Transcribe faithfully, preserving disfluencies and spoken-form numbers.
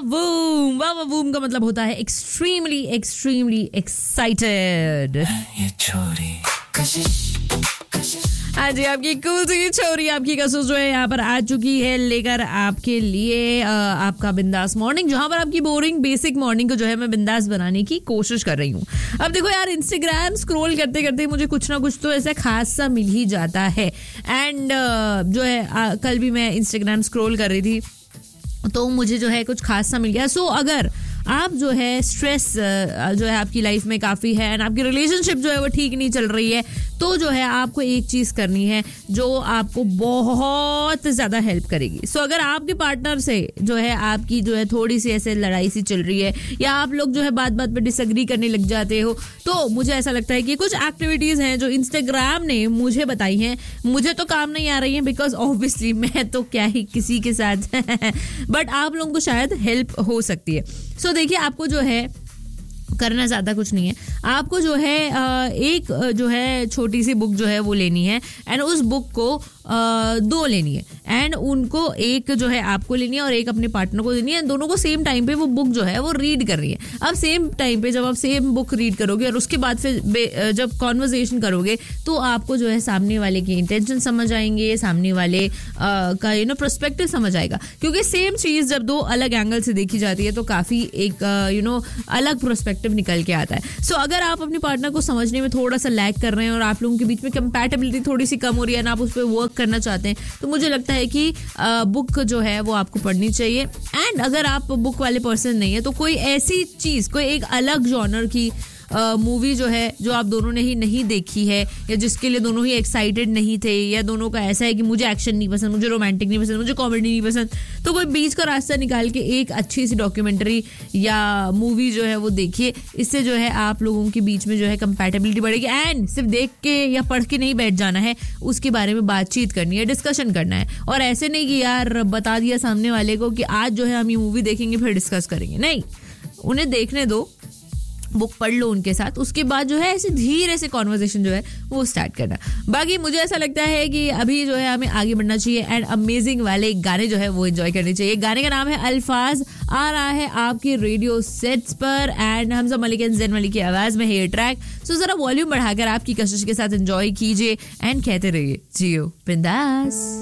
वूम। वाह वाह वूम का मतलब होता है एक्सट्रीमली एक्सट्रीमली एक्साइटेड। ये छोरी कशिश आज आपकी कूल सी छोरी आपकी कसुस जो है यहाँ पर आ चुकी है लेकर आपके लिए आ, आपका बिंदास मॉर्निंग, जहाँ पर आपकी बोरिंग बेसिक मॉर्निंग को जो है मैं बिंदास बनाने की कोशिश कर रही हूँ। अब देखो यार, इंस्टाग्राम स्क्रॉल करते करते मुझे कुछ ना कुछ तो ऐसा खास सा मिल ही जाता है। एंड जो है आ, कल भी मैं इंस्टाग्राम स्क्रॉल कर रही थी तो मुझे जो है कुछ खास सा मिल गया। सो so, अगर आप जो है स्ट्रेस जो है आपकी लाइफ में काफ़ी है एंड आपकी रिलेशनशिप जो है वो ठीक नहीं चल रही है, तो जो है आपको एक चीज़ करनी है जो आपको बहुत ज़्यादा हेल्प करेगी। सो so, अगर आपके पार्टनर से जो है आपकी जो है थोड़ी सी ऐसे लड़ाई सी चल रही है या आप लोग जो है बात बात पे डिसएग्री करने लग जाते हो, तो मुझे ऐसा लगता है कि कुछ एक्टिविटीज़ हैं जो इंस्टाग्राम ने मुझे बताई हैं, मुझे तो काम नहीं आ रही हैं बिकॉज ऑब्वियसली मैं तो क्या ही किसी के साथ बट आप लोगों को शायद हेल्प हो सकती है। सो so, देखिए, आपको जो है करना ज़्यादा कुछ नहीं है। आपको जो है एक जो है छोटी सी बुक जो है वो लेनी है एंड उस बुक को दो लेनी है एंड उनको एक जो है आपको लेनी है और एक अपने पार्टनर को देनी है। दोनों को सेम टाइम पे वो बुक जो है वो रीड करनी है। अब सेम टाइम पे जब आप सेम बुक रीड करोगे और उसके बाद फिर जब कॉन्वर्सेशन करोगे तो आपको जो है सामने वाले की इंटेंशन समझ आएंगे, सामने वाले का यू नो पर्सपेक्टिव समझ आएगा, क्योंकि सेम चीज़ जब दो अलग एंगल से देखी जाती है तो काफ़ी एक यू नो अलग पर्सपेक्टिव निकल के आता है। सो so, अगर आप अपने पार्टनर को समझने में थोड़ा सा लैग कर रहे हैं और आप लोगों के बीच में कंपैटिबिलिटी थोड़ी सी कम हो रही है ना, आप उस पर वर्क करना चाहते हैं, तो मुझे लगता है कि बुक जो है वो आपको पढ़नी चाहिए। एंड अगर आप बुक वाले पर्सन नहीं है तो कोई ऐसी चीज़, कोई एक अलग जॉनर की मूवी uh, जो है जो आप दोनों ने ही नहीं देखी है या जिसके लिए दोनों ही एक्साइटेड नहीं थे, या दोनों का ऐसा है कि मुझे एक्शन नहीं पसंद, मुझे रोमांटिक नहीं पसंद, मुझे कॉमेडी नहीं पसंद, तो कोई बीच का रास्ता निकाल के एक अच्छी सी डॉक्यूमेंट्री या मूवी जो है वो देखिए। इससे जो है आप लोगों के बीच में जो है कंपैटिबिलिटी बढ़ेगी एंड सिर्फ देख के या पढ़ के नहीं बैठ जाना है, उसके बारे में बातचीत करनी है, डिस्कशन करना है। और ऐसे नहीं कि यार बता दिया सामने वाले को कि आज जो है हम ये मूवी देखेंगे फिर डिस्कस करेंगे, नहीं, उन्हें देखने दो, बुक पढ़ लो उनके साथ, उसके बाद जो है ऐसे धीरे से कॉन्वर्सेशन जो है वो स्टार्ट करना। बाकी मुझे ऐसा लगता है कि अभी जो है हमें आगे बढ़ना चाहिए एंड अमेजिंग वाले गाने जो है वो एंजॉय करने चाहिए। गाने का नाम है अल्फाज, आ रहा है आपके रेडियो सेट्स पर एंड हमजा मलिक एंड ज़ैन मलिक की आवाज में हेयर ट्रैक। सो जरा वॉल्यूम बढ़ाकर आपकी कशिश के साथ एंजॉय कीजिए एंड कहते रहिए जियो बिंदास।